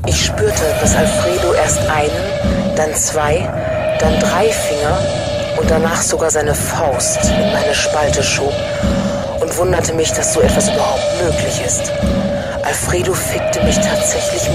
Ich spürte, dass Alfredo erst einen, dann 2, dann 3 Finger und danach sogar seine Faust in meine Spalte schob und wunderte mich, dass so etwas überhaupt möglich ist. Alfredo fickte mich tatsächlich